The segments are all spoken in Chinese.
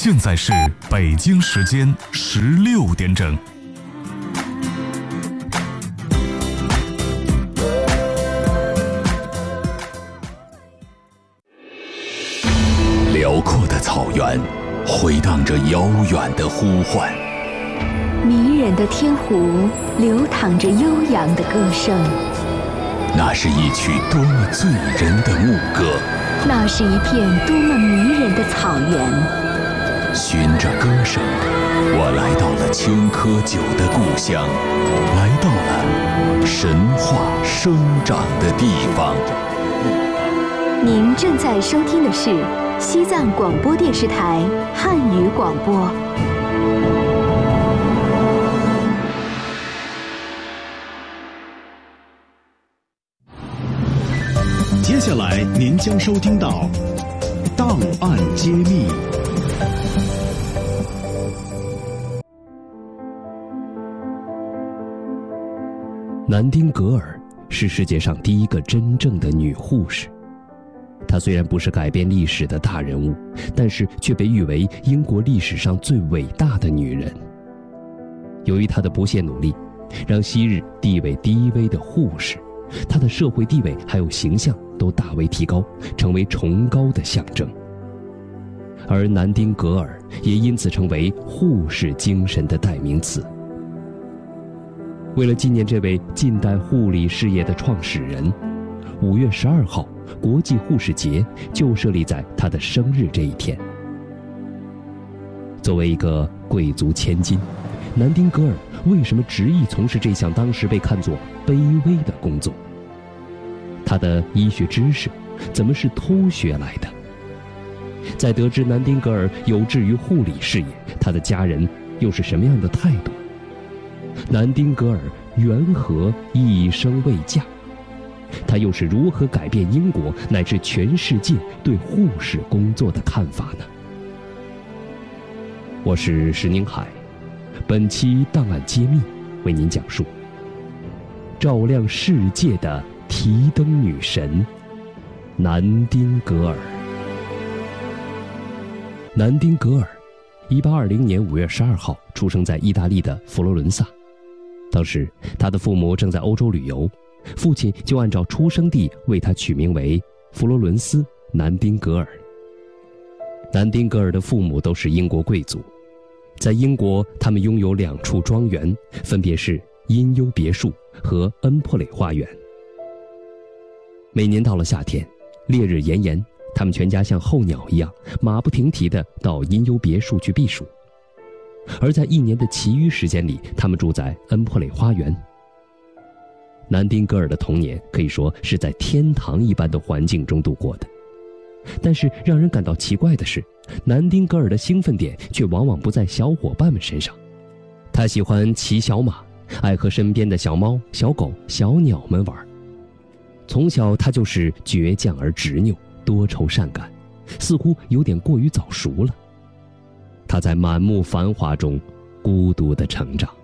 现在是北京时间16点整。 辽阔的草原回荡着遥远的呼唤， 迷人的天湖流淌着悠扬的歌声。 那是一曲多么醉人的牧歌， 那是一片多么迷人的草原。 循着歌声，我来到了青稞酒的故乡，来到了神话生长的地方。 您正在收听的是西藏广播电视台汉语广播。 接下来您将收听到《档案揭秘》。 南丁格尔是世界上第一个真正的女护士。她虽然不是改变历史的大人物，但是却被誉为英国历史上最伟大的女人。由于她的不懈努力，让昔日地位低微的护士，她的社会地位还有形象都大为提高，成为崇高的象征。而南丁格尔也因此成为护士精神的代名词。为了纪念这位近代护理事业的创始人，5月12号国际护士节就设立在她的生日这一天。作为一个贵族千金，南丁格尔为什么执意从事这项当时被看作卑微的工作？她的医学知识怎么是偷学来的？在得知南丁格尔有志于护理事业，她的家人又是什么样的态度？南丁格尔缘何一生未嫁？她又是如何改变英国乃至全世界对护士工作的看法呢？我是石宁海，本期档案揭秘为您讲述照亮世界的提灯女神南丁格尔。南丁格尔1820年5月12号出生在意大利的佛罗伦萨。当时他的父母正在欧洲旅游，父亲就按照出生地为他取名为佛罗伦斯·南丁格尔。南丁格尔的父母都是英国贵族，在英国他们拥有2处庄园，分别是因优别墅和恩珀蕾花园。每年到了夏天，烈日炎炎，他们全家像候鸟一样马不停蹄地到因优别墅去避暑。而在一年的其余时间里，他们住在恩珀蕾花园。南丁格尔的童年可以说是在天堂一般的环境中度过的。但是让人感到奇怪的是，南丁格尔的兴奋点却往往不在小伙伴们身上。他喜欢骑小马，爱和身边的小猫、小狗、小鸟们玩。从小他就是倔强而执拗，多愁善感，似乎有点过于早熟了。他在满目繁华中孤独地成长。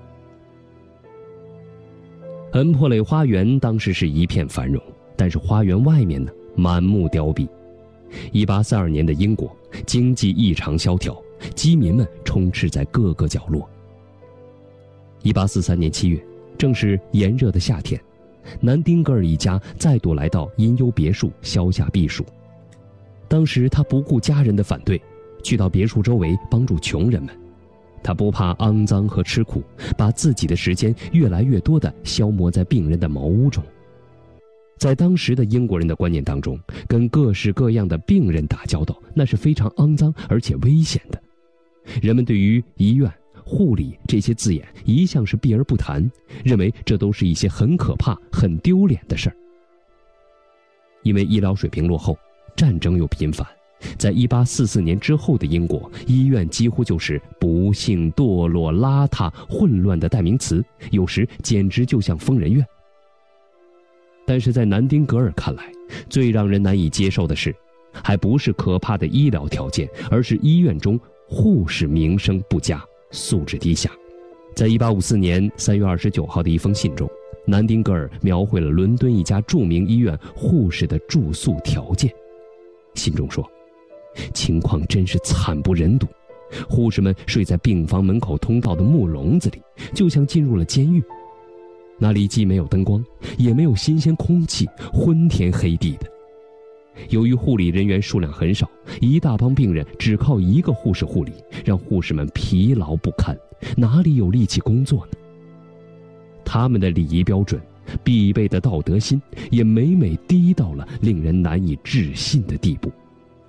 恩珀蕾花园当时是一片繁荣，但是花园外面呢，满目凋敝。1842年的英国经济异常萧条，饥民们充斥在各个角落。1843年7月，正是炎热的夏天，南丁格尔一家再度来到因优别墅消夏避暑。当时他不顾家人的反对，去到别墅周围帮助穷人们。他不怕肮脏和吃苦，把自己的时间越来越多地消磨在病人的茅屋中。在当时的英国人的观念当中，跟各式各样的病人打交道，那是非常肮脏而且危险的。人们对于医院、护理这些字眼一向是避而不谈，认为这都是一些很可怕、很丢脸的事儿。因为医疗水平落后，战争又频繁，在1844年之后的英国，医院几乎就是不幸、堕落、邋遢、混乱的代名词，有时简直就像疯人院。但是在南丁格尔看来，最让人难以接受的是，还不是可怕的医疗条件，而是医院中护士名声不佳，素质低下。在1854年3月29号的一封信中，南丁格尔描绘了伦敦一家著名医院护士的住宿条件。信中说，情况真是惨不忍睹， 护士们睡在病房门口通道的木笼子里，就像进入了监狱。那里既没有灯光，也没有新鲜空气，昏天黑地的。由于护理人员数量很少，一大帮病人只靠一个护士护理，让护士们疲劳不堪，哪里有力气工作呢？他们的礼仪标准、必备的道德心也每每低到了令人难以置信的地步。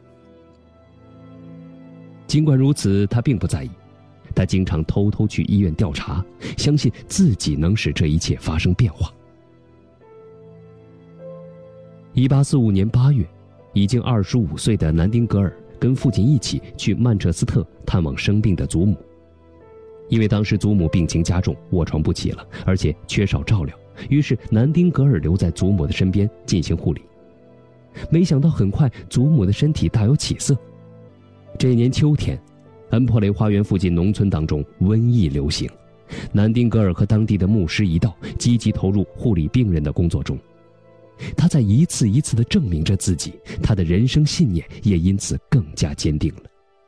尽管如此，他并不在意，他经常偷偷去医院调查，相信自己能使这一切发生变化。1845年8月，已经25岁的南丁格尔跟父亲一起去曼彻斯特探望生病的祖母。因为当时祖母病情加重，卧床不起了，而且缺少照料，于是南丁格尔留在祖母的身边进行护理。没想到很快祖母的身体大有起色。这年秋天，恩珀雷花园附近农村当中瘟疫流行，南丁格尔和当地的牧师一道积极投入护理病人的工作中。他在一次一次地证明着自己，他的人生信念也因此更加坚定了。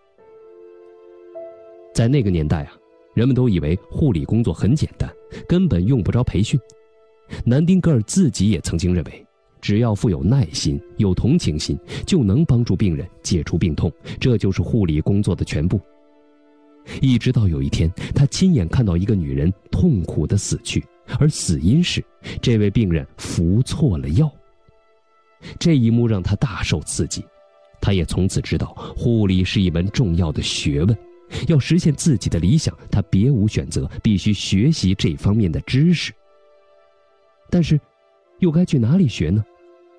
在那个年代啊，人们都以为护理工作很简单，根本用不着培训。南丁格尔自己也曾经认为，只要富有耐心、有同情心，就能帮助病人解除病痛，这就是护理工作的全部。一直到有一天，他亲眼看到一个女人痛苦地死去，而死因是这位病人服错了药。这一幕让他大受刺激，他也从此知道护理是一门重要的学问，要实现自己的理想，他别无选择，必须学习这方面的知识。但是又该去哪里学呢？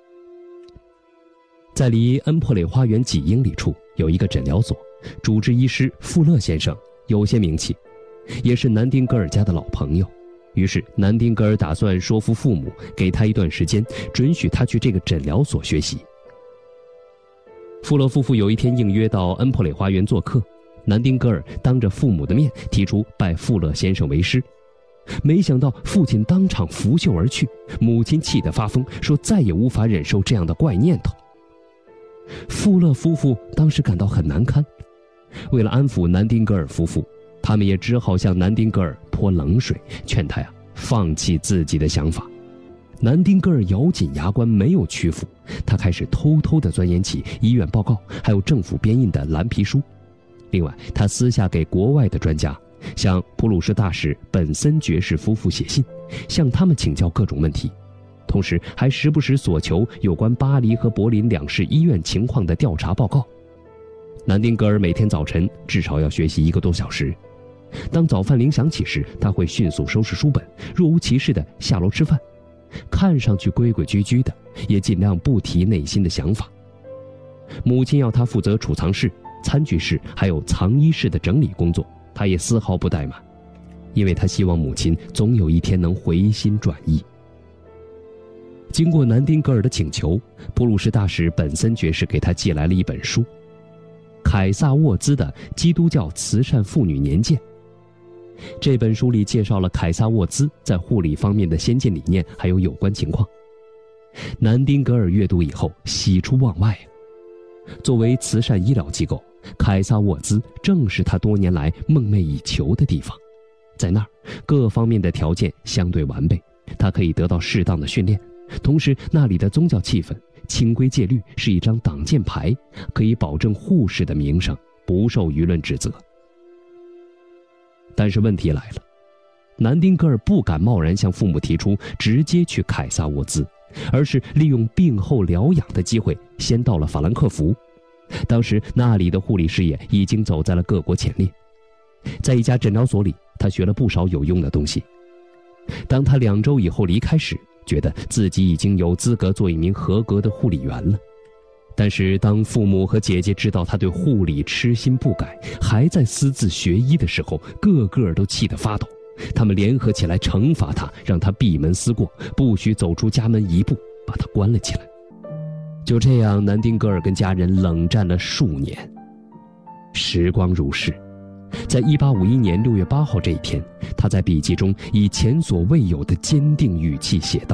在离恩珀雷花园几英里处有一个诊疗所，主治医师富勒先生有些名气，也是南丁格尔家的老朋友。于是南丁格尔打算说服父母给他一段时间，准许他去这个诊疗所学习。富勒夫妇有一天应约到恩珀雷花园做客，南丁格尔当着父母的面提出拜富勒先生为师。没想到父亲当场拂袖而去，母亲气得发疯，说再也无法忍受这样的怪念头。富勒夫妇当时感到很难堪，为了安抚南丁格尔夫妇，他们也只好向南丁格尔泼冷水，劝他放弃自己的想法。南丁格尔咬紧牙关，没有屈服，他开始偷偷地钻研起医院报告，还有政府编印的蓝皮书。另外，他私下给国外的专家，向普鲁士大使本森爵士夫妇写信，向他们请教各种问题，同时还时不时索求有关巴黎和柏林两市医院情况的调查报告。南丁格尔每天早晨至少要学习1个多小时。当早饭铃响起时，他会迅速收拾书本，若无其事地下楼吃饭，看上去规规矩矩的，也尽量不提内心的想法。母亲要他负责储藏室、餐具室还有藏衣室的整理工作，他也丝毫不怠慢，因为他希望母亲总有一天能回心转意。经过南丁格尔的请求，普鲁士大使本森爵士给他寄来了一本书，凯撒沃兹的《基督教慈善妇女年鉴》。这本书里介绍了凯撒沃兹在护理方面的先进理念还有有关情况。南丁格尔阅读以后喜出望外。作为慈善医疗机构，凯撒沃兹正是他多年来梦寐以求的地方。在那儿，各方面的条件相对完备，他可以得到适当的训练，同时那里的宗教气氛、清规戒律是一张挡箭牌，可以保证护士的名声不受舆论指责。但是问题来了，南丁格尔不敢贸然向父母提出直接去凯撒沃兹，而是利用病后疗养的机会先到了法兰克福。当时那里的护理事业已经走在了各国前列，在一家诊疗所里，他学了不少有用的东西。当他2周以后离开时，觉得自己已经有资格做一名合格的护理员了。但是当父母和姐姐知道他对护理痴心不改，还在私自学医的时候，个个都气得发抖。他们联合起来惩罚他，让他闭门思过，不许走出家门1步，把他关了起来。就这样，南丁格尔跟家人冷战了数年。时光如逝，在1851年6月8号这一天，他在笔记中以前所未有的坚定语气写道：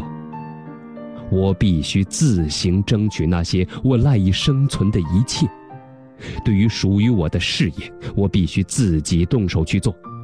我必须自行争取那些我赖以生存的一切， 对于属于我的事业，我必须自己动手去做。